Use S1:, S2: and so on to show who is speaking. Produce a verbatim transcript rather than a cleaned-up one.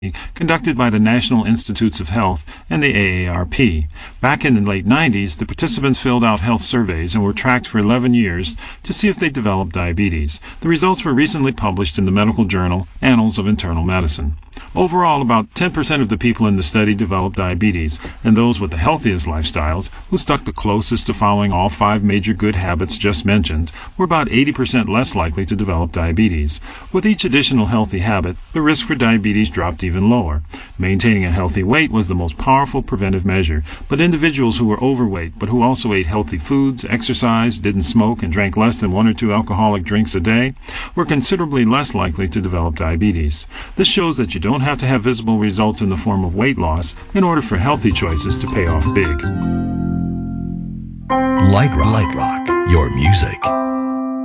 S1: conducted by the National Institutes of Health and the A A R P. Back in the late nineties, the participants filled out health surveys and were tracked for eleven years to see if they developed diabetes. The results were recently published in the medical journal Annals of Internal Medicine. Overall, about ten percent of the people in the study developed diabetes, and those with the healthiest lifestyles, who stuck the closest to following all five major good habits just mentioned, were about eighty percent less likely to develop diabetes. With each additional healthy habit, the risk for diabetes dropped even lower. Maintaining a healthy weight was the most powerful preventive measure, but individuals who were overweight but who also ate healthy foods, exercised, didn't smoke, and drank less than one or two alcoholic drinks a day were considerably less likely to develop diabetes. This shows that you don't have to have visible results in the form of weight loss in order for healthy choices to pay off big.
S2: Light Rock, Light Rock, your music.